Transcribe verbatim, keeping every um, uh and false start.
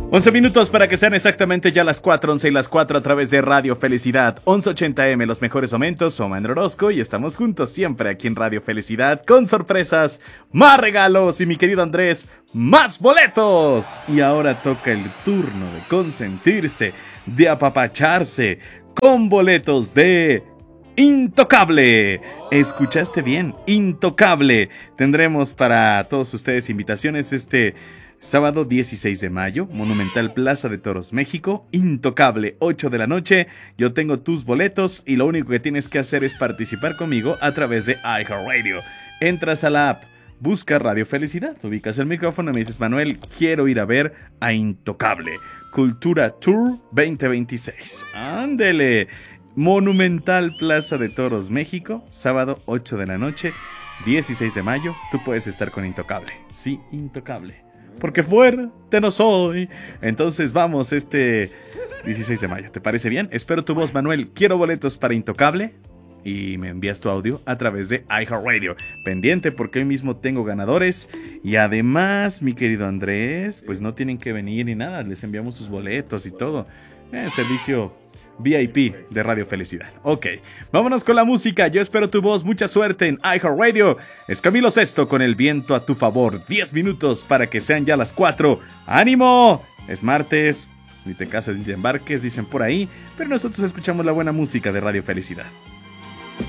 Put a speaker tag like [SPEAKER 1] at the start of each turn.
[SPEAKER 1] once minutos para que sean exactamente ya las cuatro, once y las cuatro a través de Radio Felicidad, once ochenta eme, los mejores momentos. Soy Manuel Orozco y estamos juntos siempre aquí en Radio Felicidad con sorpresas, más regalos y mi querido Andrés, más boletos. Y ahora toca el turno de consentirse, de apapacharse con boletos de Intocable. ¿Escuchaste bien? Intocable. Tendremos para todos ustedes invitaciones este sábado dieciséis de mayo, Monumental Plaza de Toros, México. Intocable, ocho de la noche. Yo tengo tus boletos y lo único que tienes que hacer es participar conmigo a través de iHeartRadio. Entras a la app, busca Radio Felicidad, ubicas el micrófono y me dices: Manuel, quiero ir a ver a Intocable Cultura Tour veinte veintiséis. ¡Ándele! Monumental Plaza de Toros, México, sábado ocho de la noche, dieciséis de mayo. Tú puedes estar con Intocable. Sí, Intocable. Porque fuerte no soy. Entonces vamos este dieciséis de mayo. ¿Te parece bien? Espero tu voz, Manuel. Quiero boletos para Intocable. Y me envías tu audio a través de iHeartRadio. Pendiente porque hoy mismo tengo ganadores. Y además, mi querido Andrés, pues no tienen que venir ni nada. Les enviamos sus boletos y todo. Eh, servicio V I P de Radio Felicidad. Ok, vámonos con la música. Yo espero tu voz. Mucha suerte en iHeartRadio. Es Camilo Sesto con El Viento a tu Favor. diez minutos para que sean ya las cuatro. ¡Ánimo! Es martes. Ni te cases ni te embarques, dicen por ahí. Pero nosotros escuchamos la buena música de Radio Felicidad.